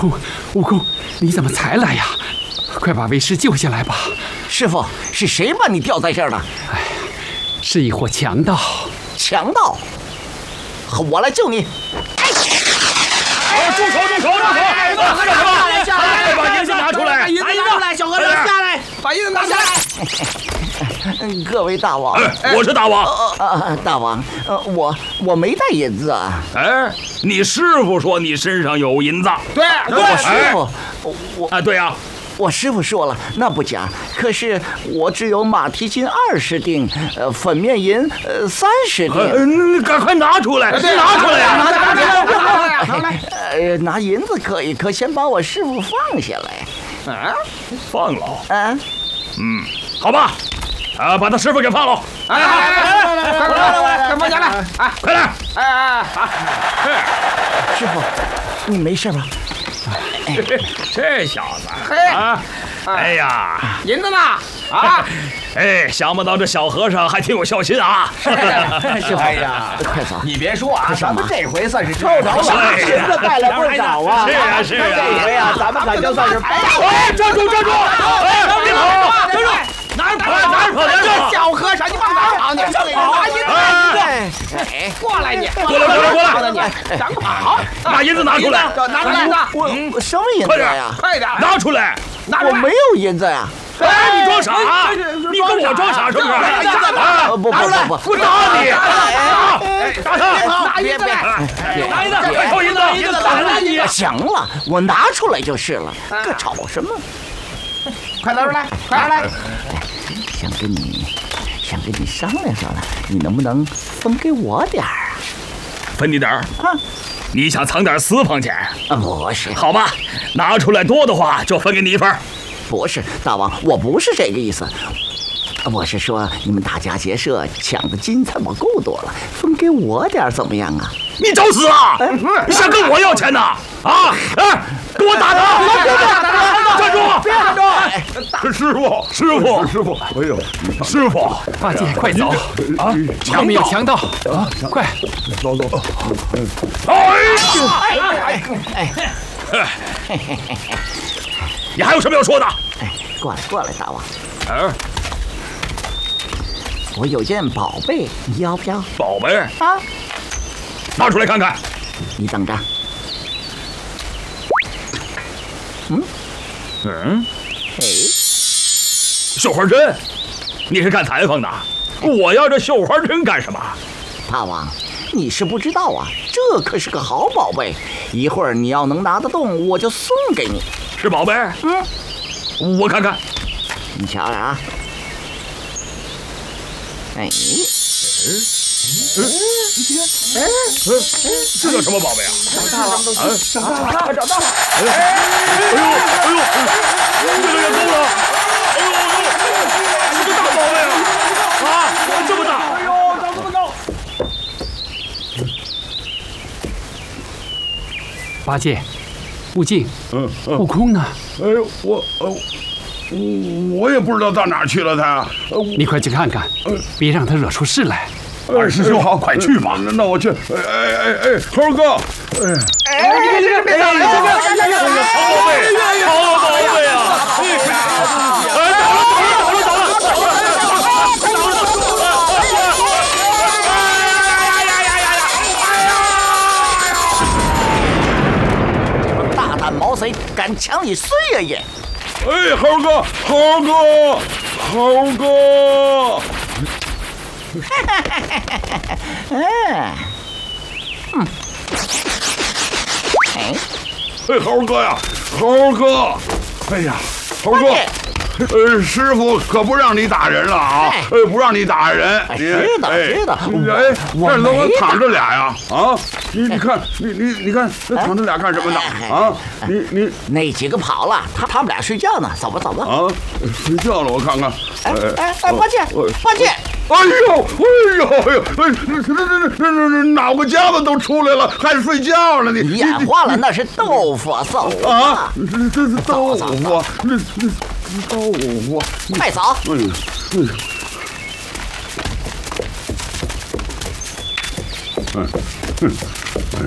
悟空，你怎么才来呀？快把为师救下来吧！ 师傅，是谁把你吊在这儿的？ 哎，是一伙强盗。 强盗？我来救你！ 住手！下来！把银子拿出来！ 把银子拿出来！小和尚下来！把银子拿下来！ 各位大王， 我是大王。 大王，我没带银子啊。 哎，你师傅说你身上有银子。 对， 我师傅， 对呀。 我师傅说了，那不假。可是我只有马蹄金20锭，粉面银30锭。 赶快拿出来！拿出来呀！ 拿来！ 拿银子可以，可先把我师傅放下来。 放了？好吧。把他师傅给放了！ 来，快放下来！ 快来！ 师傅，你没事吧？ 这小子哎呀， 银子呢？ 想不到这小和尚还挺有孝心啊！ 哎呀， 快走！ 你别说啊，咱们这回算是抽着了， 银子带了不少啊！ 是啊！ 这回啊，咱们可就算是站住！别跑！哪儿跑？ 这小和尚，你往哪儿跑？你拿银子！过来你！ 过来！ 赶快跑！ 把银子拿出来！ 拿出来！ 我什么银子呀？ 快点！ 拿出来！ 我没有银子呀！ 你装傻！你跟我装傻是不是？ 不， 我打你！打他！ 拿银子来！ 拿银子！快掏银子！打你！ 行了，我拿出来就是了，可吵什么？ 快拿出来！快拿来！ 想跟你商量，你能不能分给我点儿啊？ 分你点儿？你想藏点私房钱？ 不是。 好吧，拿出来多的话就分给你一份。 不是，大王，我不是这个意思。我是说，你们大家结社抢的金财宝够多了，分给我点怎么样啊？ 你找死啊！你想跟我要钱呢？给我打他！站住！师傅！哎呦，师傅！ 八戒，快走！后面有强盗！快！ 走！你还有什么要说的？ 过来，大王。我有件宝贝，你要不要？ 宝贝啊！ 拿出来看看。 你等着。 绣花针，你是干裁缝的？我要这绣花针干什么？ 大王，你是不知道啊，这可是个好宝贝，一会儿你要能拿得动，我就送给你。 是宝贝？我看看。 你瞧着啊。 这叫什么宝贝啊？ 找到了！ 哎呦，越来越高了！是个大宝贝啊！这么大！ 长这么高！ 八戒，悟净，悟空呢？ 哎呦，我也不知道到哪儿去了他。 你快去看看，别让他惹出事来。 二师兄好，快去吧。那我去。猴哥， 别打了！ 好宝贝啊！ 大胆毛贼，敢抢你孙爷爷！ 猴哥！猴哥呀，猴哥！哎呀，猴哥！师傅可不让你打人了啊！不让你打人。 知道。 这怎么躺着俩呀？你看，你看，这躺着俩干什么呢？你那几个跑了，他们俩睡觉呢。走吧。 睡觉了，我看看。 八戒！ 哎呦，那脑壳夹子都出来了，还睡觉呢？ 你眼花了，那是豆腐臊啊！这是豆腐，豆腐， 快走！